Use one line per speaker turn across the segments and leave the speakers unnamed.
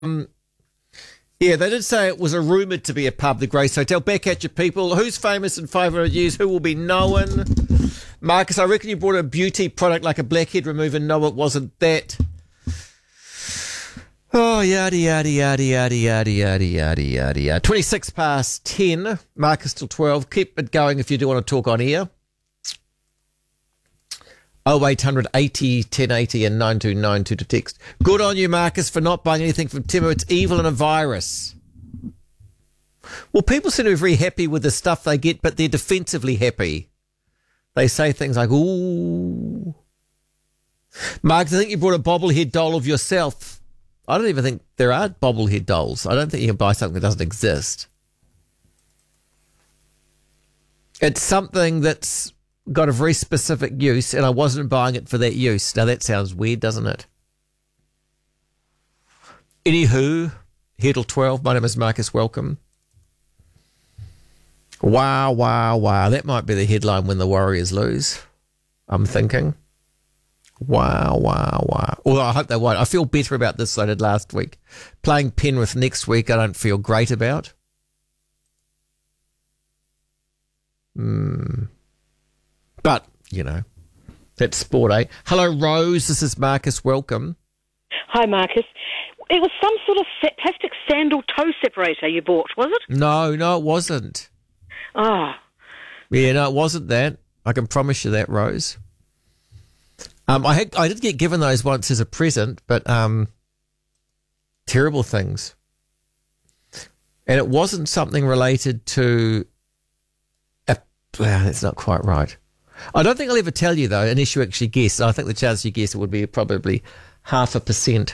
Yeah, they did say it was rumoured to be a pub, the Grace Hotel. Back at you, people. Who's famous in 500 years? Who will be known? Marcus, I reckon you bought a beauty product like a blackhead remover. No, it wasn't that. Oh, yada, yada, yada, yada, yada, yada, yada, yada, yada. 26 past 10. Marcus till 12. Keep it going if you do want to talk on air. 0800 80 1080 and 9292 to text. Good on you, Marcus, for not buying anything from Timo. It's evil and a virus. Well, people seem to be very happy with the stuff they get, but they're defensively happy. They say things like, ooh. Marcus, I think you brought a bobblehead doll of yourself. I don't even think there are bobblehead dolls. I don't think you can buy something that doesn't exist. It's something that's got a very specific use, and I wasn't buying it for that use. Now, that sounds weird, doesn't it? Anywho, here till 12. My name is Marcus. Welcome. Wow, wow, wow. That might be the headline when the Warriors lose, I'm thinking. Wow, wow, wow. Although I hope they won't. I feel better about this than I did last week. Playing Penrith next week, I don't feel great about. But, you know, that's sport, eh? Hello, Rose. This is Marcus. Welcome.
Hi, Marcus. It was some sort of plastic sandal toe separator you bought, was it?
No, it wasn't.
Ah.
Yeah, no, it wasn't that. I can promise you that, Rose. I did get given those once as a present, but terrible things. And it wasn't something related to... that's not quite right. I don't think I'll ever tell you, though, unless you actually guess. I think the chance you guess it would be probably 0.5%.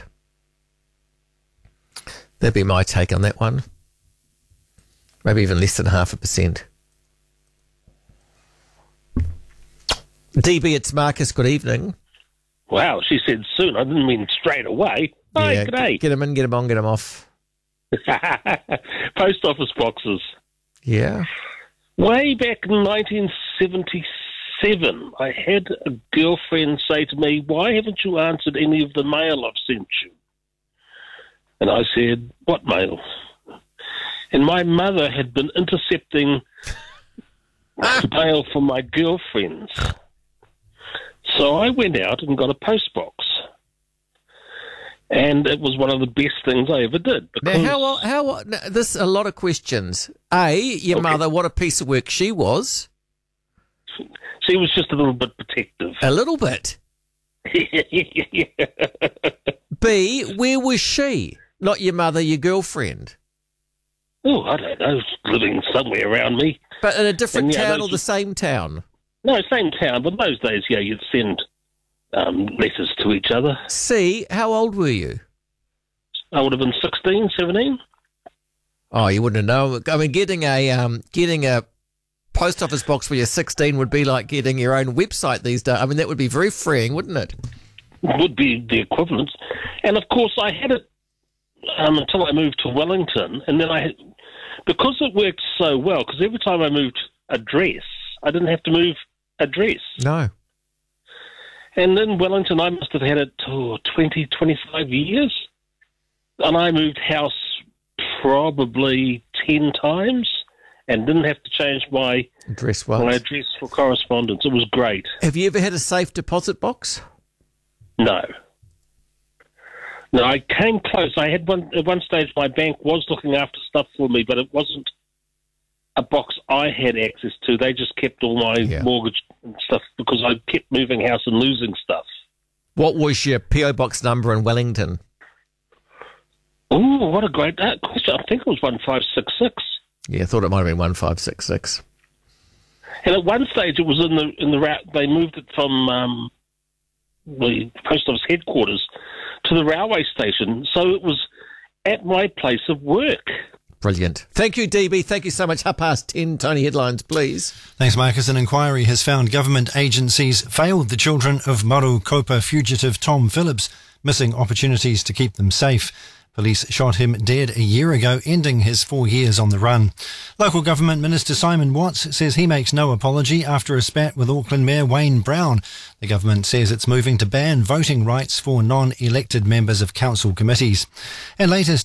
That'd be my take on that one. Maybe even less than 0.5%. DB, it's Marcus. Good evening.
Wow, she said soon. I didn't mean straight away. Hi,
yeah,
g'day.
Get them in, get them on, get them off.
Post office boxes.
Yeah.
Way back in 1977, I had a girlfriend say to me, "Why haven't you answered any of the mail I've sent you?" And I said, "What mail?" And my mother had been intercepting mail from my girlfriends. So I went out and got a post box. And it was one of the best things I ever did.
Now, how this a lot of questions. Your mother, what a piece of work she was.
She was just a little bit protective.
A little bit? B, where was she? Not your mother, your girlfriend.
Oh, I don't know, living somewhere around me.
But in a different town or the same town?
No, same town, but in those days, yeah, you'd send letters to each other.
C, how old were you?
I would have been 16, 17.
Oh, you wouldn't know. I mean, getting a post office box when you're 16 would be like getting your own website these days. I mean, that would be very freeing, wouldn't it?
Would be the equivalent. And, of course, I had it until I moved to Wellington, and then because it worked so well, because every time I moved address, I didn't have to move address.
No.
And in Wellington, I must have had it 20, 25 years. And I moved house probably 10 times and didn't have to change my
address
for correspondence. It was great.
Have you ever had a safe deposit box?
No. No, I came close. I had at one stage my bank was looking after stuff for me, but it wasn't a box I had access to. They just kept all my mortgage and stuff because I kept moving house and losing stuff.
What was your P.O. box number in Wellington?
Oh, what a great question. I think it was 1566.
Yeah, I thought it might have been 1566.
And at one stage it was in the route. They moved it from the post office headquarters to the railway station, so it was at my place of work.
Brilliant. Thank you, DB. Thank you so much. 10:30, Tony, headlines, please.
Thanks, Marcus. An inquiry has found government agencies failed the children of Maru Kopa fugitive Tom Phillips, missing opportunities to keep them safe. Police shot him dead a year ago, ending his 4 years on the run. Local Government Minister Simon Watts says he makes no apology after a spat with Auckland Mayor Wayne Brown. The government says it's moving to ban voting rights for non-elected members of council committees. And latest